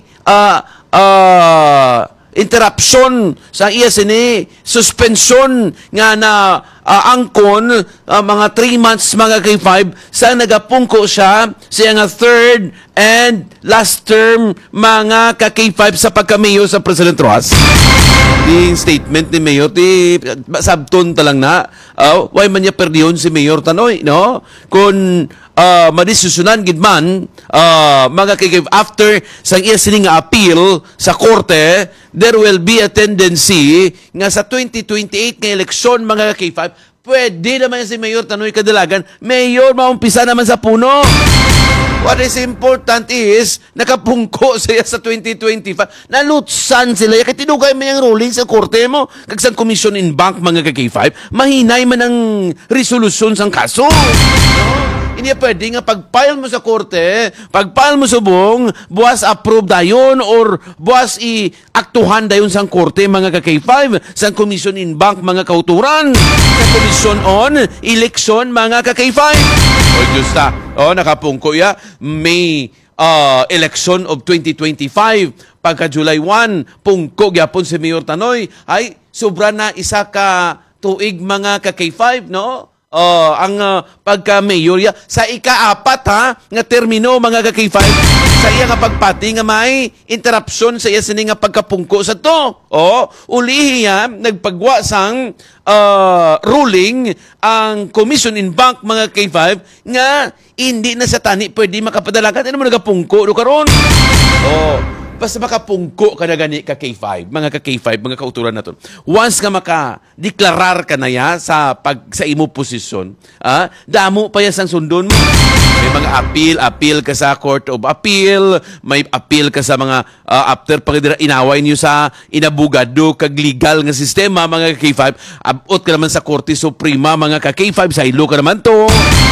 interruption sa iya sini suspension nga na angkon mga 3 months mga K5 sa nagapungko siya sa nga third and last term mga ka-K5 sa pagka-mayor sa President Rojas. Yung statement ni Mayor di sabton talang na why man niya perdiyon si Mayor Tanoy no kung madisyonan gid man mga K5 after sang iya sini nga appeal sa korte there will be a tendency nga sa 2028 nga eleksyon mga K5 pwede naman si Mayor Tanoy Kadalagan Mayor maumpisa naman sa puno. What is important is, nakapungko siya sa 2025. Nalutsan sila. Kaya tinugay man yung ruling sa korte mo. Kagsang commission in bank mga ka-K5, mahinay man ang resolusyon sang kaso. No? Hindi pwede nga pag-file mo sa korte, pag-file mo subong, buwas approve dayon or buwas i-aktuhan dayon sang korte mga ka-K5, sang commission in bank mga kauturan, sa commission on election mga ka-K5. O Diyos na, nakapungko ya, may election of 2025, pagka July 1, pungko gyapon si Mayor Tanoy, ay sobra na isa ka tuig mga ka-K5, no? pagka-mayor sa ika-4 nga termino mga ka-K5 sa iya nga pagpati nga may interruption sa iya sini nga pagkapungko sa to. Ulihi nagpagwa sang ruling ang Commission in Bank mga K5 nga hindi na sa tani pwede makapadalagan. Ano mo nagapungko do karon? Basta makapungko ka na gani ka K5, mga ka K5, mga kauturan na to. Once nga maka-deklarar ka na sa imo posisyon, damo pa sang sundon mo. May mga appeal ka sa Court of Appeal, may appeal ka sa mga after pag inaway niyo sa inabugado kag legal nga sistema mga K5, abot ka naman sa Korte Suprema mga ka K5, sa ilo ka naman to.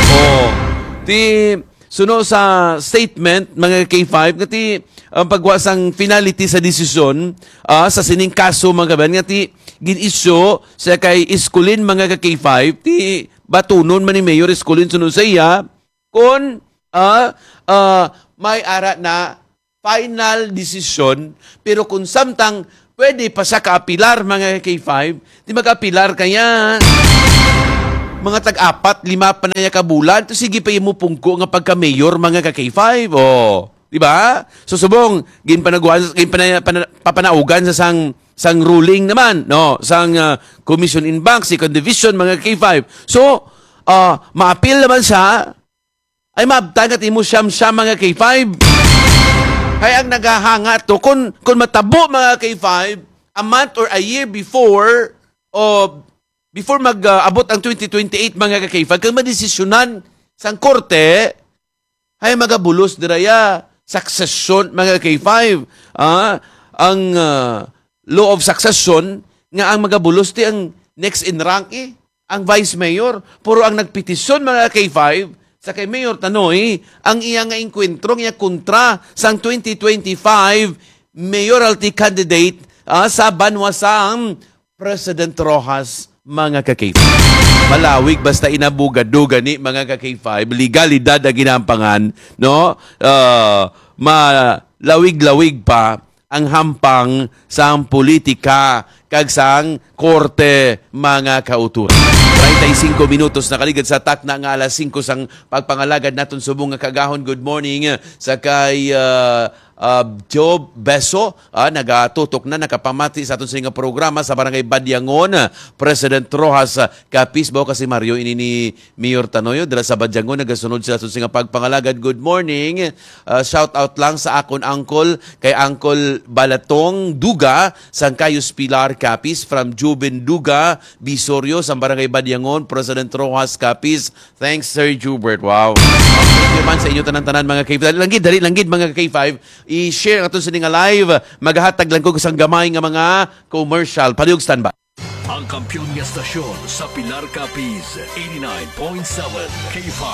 Suno sa statement mga K5 ngati ang pagwasang finality sa desisyon sa sining kaso mga kaban ngati gin-issue sa kay Iskulin mga K5 ti batunon man ni Mayor Iskulin suno sa iya kon may ara na final decision pero kung samtang pwede pa sa kaapilar mga K5 di mag-apilar kaya mga tag-4, 5 pa na ka bulan, to sige pa mo pungko nga pagka-mayor mga ka-K5. Di ba? So subong, papanaugan sa sang ruling naman, no? Sang Commission in Bank, Second Division mga K5. So, ma-appeal naman siya, ay maabtagat imo siyam mga K5. Kaya ang naghahanga to, kung matabo mga K5, a month or a year before, before mag-abot ang 2028 mga ka-K5, kung madesisyonan sang korte, ay magabulos diraya succession mga ka-K5. Ang law of succession nga ang magabulos ti ang next in rank ang vice mayor. Puro ang nagpetisyon mga ka-K5 sa kay Mayor Tanoy, ang iya nga inkwentro nga kontra sang 2025 mayoralty candidate sa banwasang President Rojas mga ka-K5. Malawig basta inabugado gani mga ka-K5, legalidad ang ginampangan, no? Malawig-lawig pa ang hampang sang politika kag sang korte mga kauturan. 35 minutos na kaligid sa takna nga alas 5 sang pagpangalagad naton subong nga kagahon. Good morning sa kay Job Beso, nagatutok na, nakapamati sa aton sa nga programa sa Barangay Badyangon. President Rojas Capiz, bao kasi Mario, ini ni Mayor Tanoyo, dala sa Badyangon, nagasunod sila sa aton sa nga pagpangalagad. Good morning. Shout out lang sa akon uncle, kay Uncle Balatong Duga, sang Cayos Pilar Capiz, from Jubin Duga, Bisorio, sa Barangay Badyangon, President Rojas Capiz. Thanks, Sir Jubert. Wow. Thank you man sa inyo tanan-tanan mga K5. Dali langgid mga K5. I-share ang aton sa nga live. Maghatag lang ko isang gamay nga mga commercial. Palihog standby. Ang kampiyon nga stasyon sa Pilar Capiz, 89.7 K5.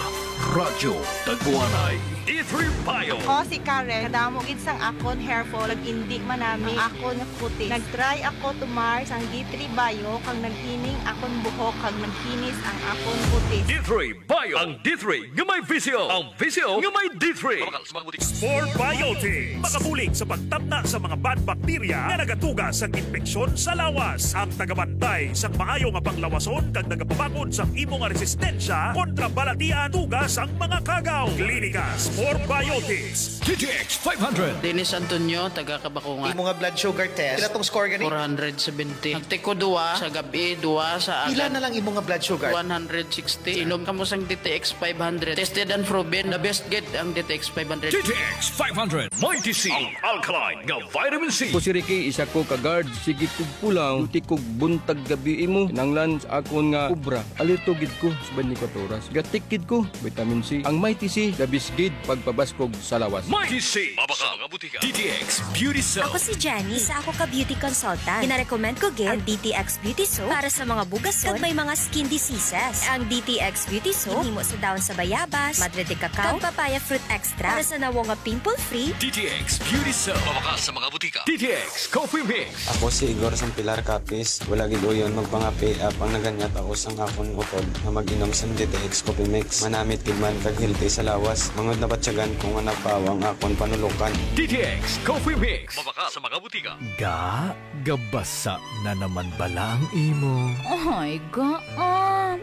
Radyo Tagbuanay. D3 Bio. Si Karen, kadamo gid sang akon hair fall, indi manami ang akon nga kutis. Nagtry ako tumar sang D3 Bio kang naghining akon buhok kag nagkinis ang akon kutis. D3 Bio. Ang D3 nga may visyo. Ang visyo nga may D3. Sport Biotic. Makabulig sa pagtabna sa mga bad bacteria nga nagatuga sa infeksyon sa lawas. Ang tagabantay sa maayo nga panglawason kag nagapabakod sa imo nga resistensya kontra balatian tugas ang mga kagaw. Klinika Sport Biotics. DTX 500. Dennis Antonio, taga Kabakungan. Imo nga blood sugar test. Pila tong score gani? 470. Nagtiko 2 sa gabi, 2 sa agad. Pila na lang imo nga blood sugar? 160. Inom kamo sang DTX 500. Tested and proven. The best get ang DTX 500. DTX 500. May TC. Ang alkaline nga vitamin C. Ko si Ricky, isa ko ka-guard. Sige kog pulang, uti kog buntag gabi imo. Kinanglan sa akon nga kubra. Alito gid ko sa 24 oras. Gatik gid ko, vitamin C. Ang May TC, the best gid pagpabaskog sa lawas. May TC. Mabaka mga butika. DTX Beauty Soap. Ako si Jenny, isa ako ka-beauty consultant. Pinarecommend ko gid ang DTX Beauty Soap para sa mga bugason kag may mga skin diseases. Ang DTX Beauty Soap himo sa daon sa bayabas, madre de cacao, kag papaya fruit extra para sa nawo nga pimple-free. DTX Beauty Soap. Mabaka sa mga butika. DTX Coffee Mix. Ako si Igor sang Pilar Capiz. Wala gid uyon magpangapi ang naganyat ako sang akon utod na mag-inom sang DTX Coffee Mix. Manamit gid man kag healthy sa lawas. Mangod na batyagan kung nga napawang akon panulukan. DTX Coffee Mix. Mabaka sa mga butika. Gabasa na naman bala ang imo. Ay,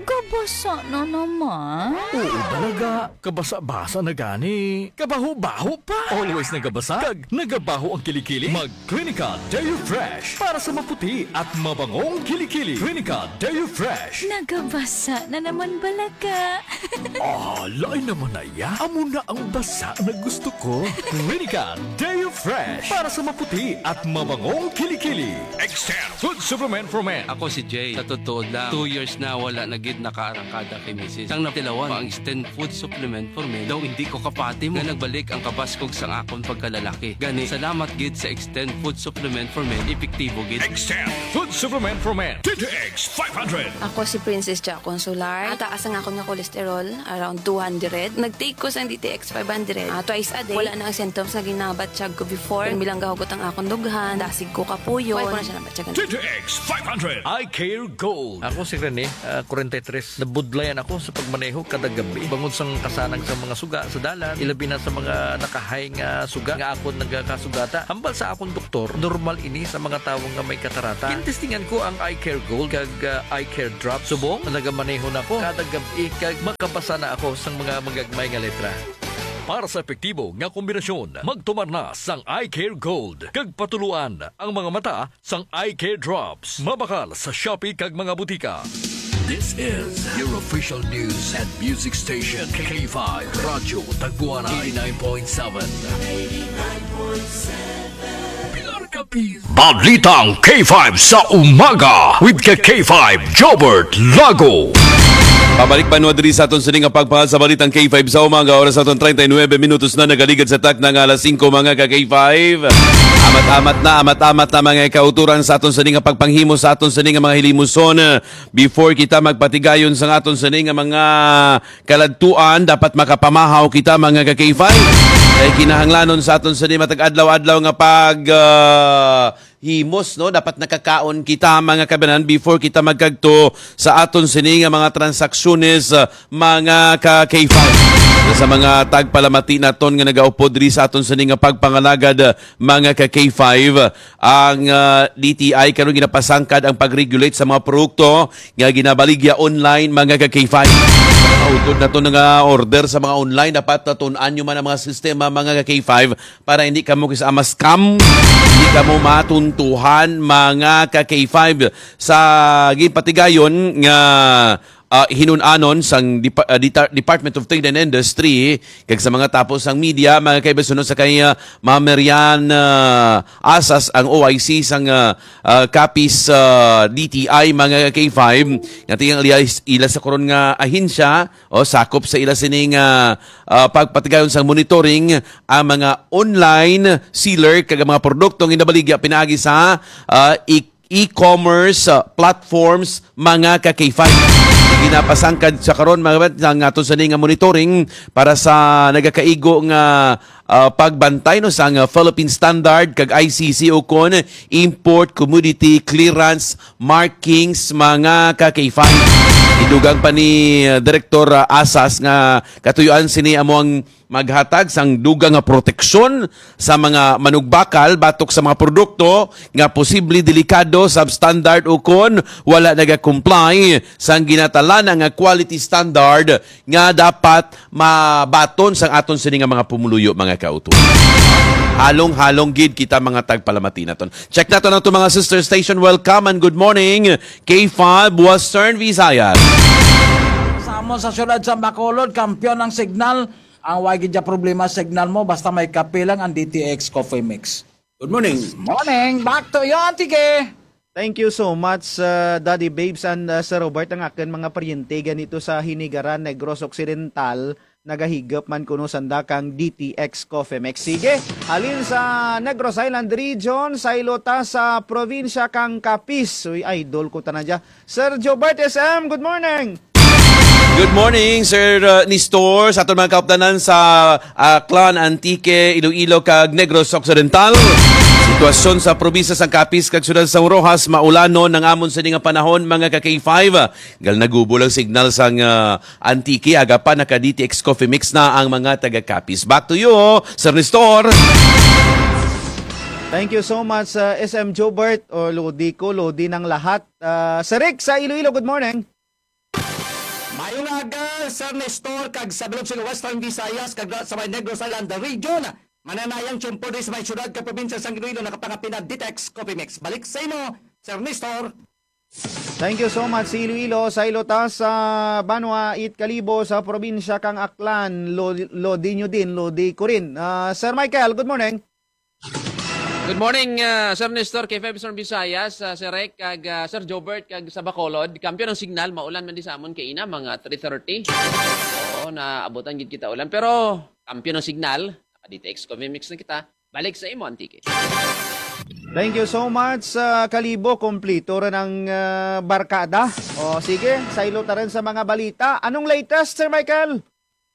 Nagabasa na naman. Oo, balaga. Kabasa-basa na gani. Kabaho-baho pa. Always nagabasa. Kag nagabaho ang kilikili. Mag-Clinica Dairy Fresh. Para sa maputi at mabangong kilikili. Clinica Dairy Fresh. Nagabasa na naman balaga. Lain naman na ya. Amo na ang basa na gusto ko. Clinica Dairy Fresh. Para sa maputi at mabangong kilikili. Extend Food Supplement for Men. Ako si Jay. Sa totoo lang, 2 years na wala na gid nakaarangkada kay Mrs. Ang natilawan, ang extend food supplement for men. Daw hindi ko kapatim nga nagbalik ang kabaskog sang akon pagkalalaki. Gani, salamat gid sa extend food supplement for men. Epektibo gid. Extend Food Supplement for Men. DTX 500. Ako si Princess Jack Consular. Taas ang akong nga cholesterol, around 200. Nag-take ko sa DTX 500. Twice a day. Wala na ang symptoms na ginabatsyag ko before. Bilang gahugot ang akong dughan. Dasig ko kapuyo. Wala ko na siya nabatyagan. DTX 500. I Care Gold. Ako si Rene, 43. Nabudlayan ako sa pagmaneho kada gabi. Bangod sang kasanang sa mga suga sa dalan, ilabi na sa mga nakahay nga suga nga akon nagkasugata. Hambal sa akong doktor, normal ini sa mga tawong nga may katarata. Kintestingan ko ang I Care Gold kag I Care Drop. Subong, nagamaneho na ko kada gabi kag makabasa na ako sang mga magagmay nga letra. Para sa epektibo nga kombinasyon, magtumar na sang I Care Gold. Kag patuluan ang mga mata sang I Care Drops. Mabakal sa Shopee kag mga butika. This is your official news and music station, K5 Radyo Tagbuana 89.7. Balitang K5 sa umaga with K5 Jobert Lago. Pabalik pa diri sa aton sining nga pagpahal sa balitang K5 sa umaga, oras aton 39 minutos na nagaligad sa tak ng alas 5 mga ka K5. Amat-amat na mga kauturan sa aton sining nga pagpanghimo sa aton sining nga mga hilimuson before kita magpatigayon sa aton sining nga mga kaladtuan, dapat makapamahaw kita mga ka K5. Kay kinahanglanon sa aton sining matag adlaw-adlaw nga pag himos, no? Dapat nakakaon kita mga kabanan before kita magkagto sa aton sini nga mga transaksyones mga ka K5. Sa mga tagpalamati naton nga nagaupod diri sa aton sini nga pagpangalagad mga ka K5, ang DTI karon ginapasangkad ang pag-regulate sa mga produkto nga ginabaligya online mga ka K5. Utod na to nga order sa mga online, dapat natun-an nyo man ang mga sistema mga ka K5 para hindi ka mo kisama scam, hindi ka mo matuntuhan mga ka K5 sa gipatigayon nga hinunanon sang Department of Trade and Industry kag sa mga tapos ang media mga kaibasunod sa kay Mamerian Asas ang OIC sang Kapis DTI mga K5 nga tiyang ila sa karon nga ahensya o sakop sa ila sining pagpatigayon sang monitoring ang mga online sealer kag mga produktong ginabaligya pinaagi sa e-commerce platforms mga ka K5. Ginapasangkad sa karon mga nga ato sa nga monitoring para sa nagakaigo nga pagbantay no sa Philippine Standard kag ICC o kon import commodity clearance markings mga ka K5. Idugang pa ni Direktor Asas nga katuyuan sini amo ang maghatag sang dugang nga proteksyon sa mga manugbakal batok sa mga produkto nga posible delikado, substandard o kon wala naga-comply sang ginatala nga quality standard nga dapat mabaton sang aton sini nga mga pumuluyo mga kauto. Halong-halong gid kita mga tagpalamati naton. Check nato na mga sister station. Welcome and good morning. K5 Western Visayas. Samo sa syudad sa Bacolod, kampiyon ng signal. Ang wagi dya problema signal mo basta may kape lang ang DTX Coffee Mix. Good morning. Morning. Back to you, Antike. Thank you so much, Daddy Babes and Sir Robert. Ang akin mga paryente ganito sa Hinigaran, Negros Occidental, nagahigap man kuno sanda kang DTX Coffee Mix. Sige, halin sa Negros Island Region, sa ilota sa probinsya kang Capiz. Uy, idol ko tanadya. Sir Jobert SM, good morning. Good morning, Sir Nistor, sa aton mga kauptanan sa Clan Antique, Iloilo kag Negros Occidental. Sitwasyon sa probinsya sang Capiz kag syudad sang Rojas maulanon ng amon sa nga panahon mga ka K5. Gal nagubol ang signal sang Antique aga pa naka DTX Coffee Mix na ang mga taga Capiz. Back to you, Sir Nistor. Thank you so much, SM Jobert o Lodi ko, Lodi ng lahat. Sir Rick sa Iloilo, good morning. Mayong aga, Sir Nestor, kag sa bilog sa Western Visayas, kag sa may Negros Island region. Mananayang tiyempo din sa may syudad ka probinsya sa Iloilo nakapangapina DTEX Coffee Mix. Balik sa imo, Sir Nestor. Thank you so much si Iloilo sa Ilotas sa Banwa It Kalibo sa probinsya kang Aklan. Lodi nyo din, lodi ko rin. Sir Michael, good morning. Good morning, Sir Nestor, kay Western Visayas, Sir Rek, kag Sir Jobert, kag sa Bacolod. Kampiyon ng signal, maulan man di sa amon kay ina, mga 3:30. Oo, naabutan gid kita ulan. Pero, kampiyon ng signal, naka-DTX Coffee Mix na kita. Balik sa imo, Antike. Thank you so much, Kalibo. Kompleto rin ang barkada. O sige, sailo ta rin sa mga balita. Anong latest, Sir Michael?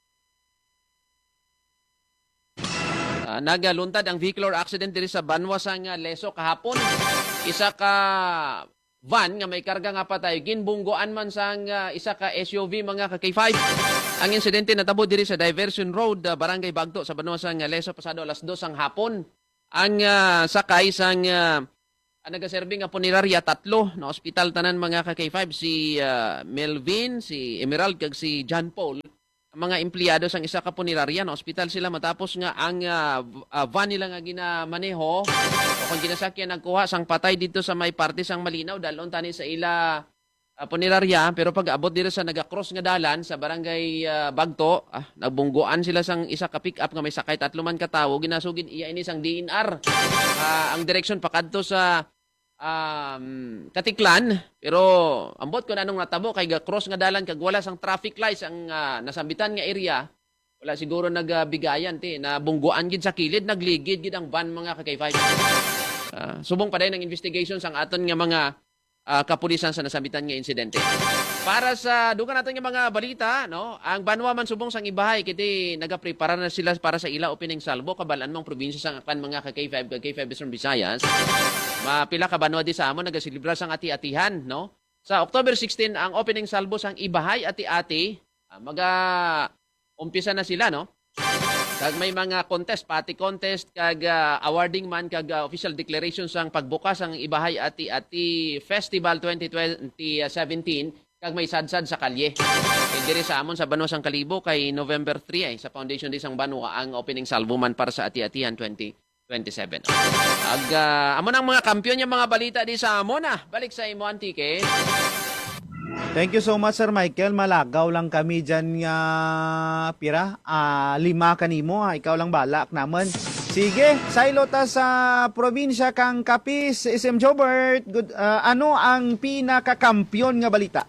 Nagaluntad ang vehicular accident diri sa Banwa sang Leso kahapon. Isa ka van nga may karga nga patay ginbunggoan man sang isa ka SUV mga ka K5. Ang insidente natabo diri sa Diversion Road, Barangay Bagto sa Banwa sang Leso pasado alas 2 ang hapon. Ang sakay sang nagaserving nga punerarya 3 na ospital tanan mga ka K5 si Melvin, si Emerald kag si John Paul. Ang mga empleyado sang isa ka punerarya na ospital sila matapos nga ang van nila nga ginamaneho o kung ginasakyan nagkuha sang patay dito sa may parte sang Malinaw dalon tani sa ila punerarya pero pag abot dito sa naga-cross nga dalan sa Barangay Bagto nagbungguan sila sang isa ka pick-up nga may sakay 3 man ka tawo ginasugid iya ini sang DNR ang direksyon pakadto sa Katiklan pero ambot ko na nung natabo kay cross nga dalan kag wala sang traffic lights ang nasambitan nga area wala siguro nagbigayan ti na bungguan gid sa kilid nagligid gid ang van mga ka-K5 subong pa day ng investigation sang aton nga mga kapulisan sa nasambitan nga insidente. Para sa dugan natin nga mga balita, no? Ang Banwa man subong sang ibahay kiti nagaprepara na sila para sa ila opening salvo kabalan mong probinsya sang Aklan mga ka-K5 kag K5 Western Visayas. Mapila ka Banwa di sa amon nagasilibra sang ati-atihan, no? Sa October 16 ang opening salvo sang ibahay ati-ati, umpisa na sila, no? Kag may mga contest, party contest, kag awarding man, kag official declaration sang pagbukas ang Ibahay Ati-Ati Festival 2017, kag may sadsad sa kalye. Diri sa amon sa Banwa sang Kalibo kay November 3 sa Foundation di sang Banwa ang opening salvo man para sa Ati-Atihan 2027. Amon ang mga kampiyon yung mga balita di sa amon Balik sa imo Antike. Thank you so much, Sir Michael. Malagaw lang kami dyan nga pira. 5 kanimo. Ikaw lang balak naman. Sige, sailo ta sa probinsya kang Capiz, SM Jobert. Ano ang pinakakampiyon nga balita?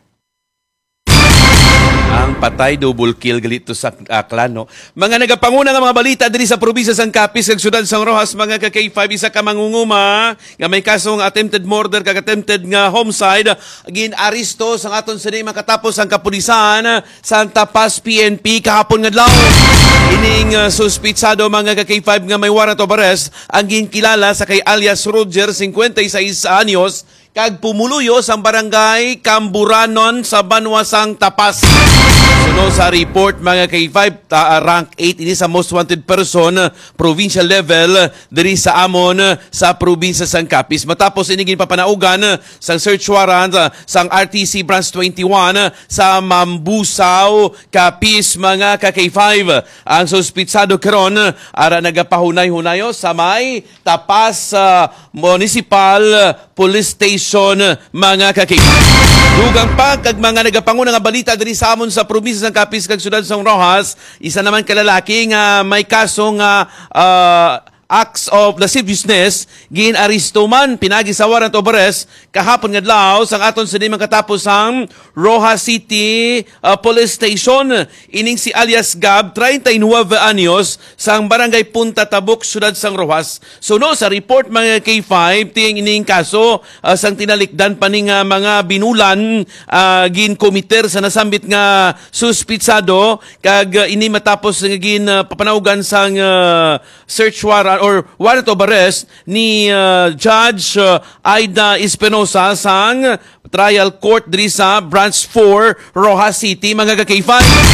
Ang patay double kill galito sa Aklan, no? Mga nagapanguna nga mga balita diri sa probinsya sang Capiz kag syudad sang Rojas mga ka K5 isa ka mangunguma nga may kasong attempted murder kag attempted nga homicide gin-aresto sang aton sa makatapos ang kapulisan sa Tapas PNP kahapon nga adlaw. Ining suspitsado mga ka K5 nga may warrant of arrest ang ginkilala sa kay alias Roger 56 anyos kag pumuluyo sa barangay Camburanon sa Banwa sang Tapas. Suno sa report mga K5 rank 8 ini sa most wanted person provincial level diri sa amon sa probinsya sang Capiz. Matapos ini ginpapanaugan sang search warrant sang RTC branch 21 sa Mambusaw, Capiz mga K5. Ang suspitsado karon ara nagapahunay-hunayo sa may Tapas Municipal Police Station mga K5. Dugang pa kag mga nagapanguna nga balita diri sa amon sa probinsya sang Capiz kag syudad sang Rojas, isa naman kalalaki nga may kaso nga acts of lasciviousness gin-aresto man pinagi sa warrant of arrest kahapon nga adlaw sang aton sa katapos ang Rojas City Police Station. Ining si alias Gab 39 anyos sang barangay Punta Tabuk syudad sang Rojas. Suno sa report mga K5 ting ining kaso sang tinalikdan pa ning mga binulan gin-komiter sa nasambit nga suspitsado kag ini matapos nga papanaugan sang search warrant or warrant of arrest ni Judge Aida Espinosa sang trial court diri sa Branch 4 Rojas City mga ka-K5.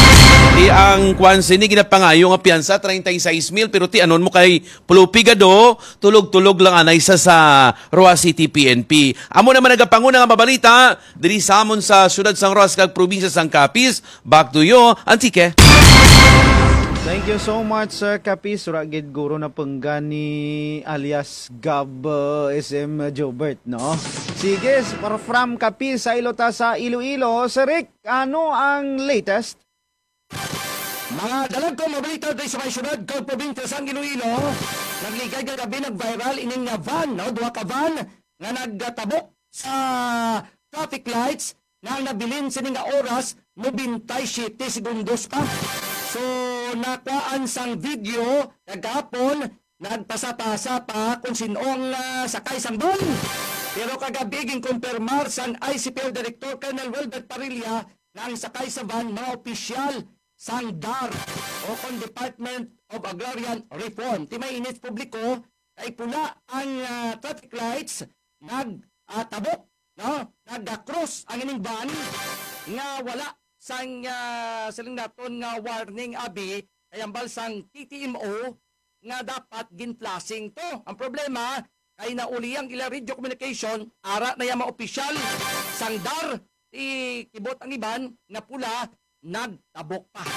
Di ang kwan sini ginapangayo nga piyansa 36,000 pero ti anon mo kay Pulupigado tulog-tulog lang anay sa Roa City PNP. Amo naman nagapanguna nga mabalita diri sa amon sa syudad sang Roas kag probinsya sang Capiz. Back to you, Antike. Thank you so much, Sir Capiz. Suragid guro na panggani alias Gab SM Jobert, no? Sige, from Capiz sa Ilota sa Iloilo. Sir Rick, ano ang latest? Mga dalag ko mabalita tayo sa may syudad kag probinsya sang Iloilo. Nagligay gabi nag-viral ining nga van, no? Duha ka van nga nagtabok sa traffic lights nga nabilin sa nga oras mo 27 segundos pa. So nakuhaan sang video kagapon nagpasa-pasa pa kung sinong sakay sang van. Pero kagabi ging kumpirmar sang ICPL Director Colonel Wilbert Parilla na ang sakay sa van mga opisyal sang DAR o kung Department of Agrarian Reform. Ti may inis publiko kay pula ang traffic lights nagtabok, no? Nag-cross ang ining van nga wala sang siling naton nga warning abi kay ambal sang TTMO nga dapat ginflashing to. Ang problema kay nauli ang ila radio communication ara na yung mga opisyal sang DAR kibot ang iban nga pula nagtabok pa.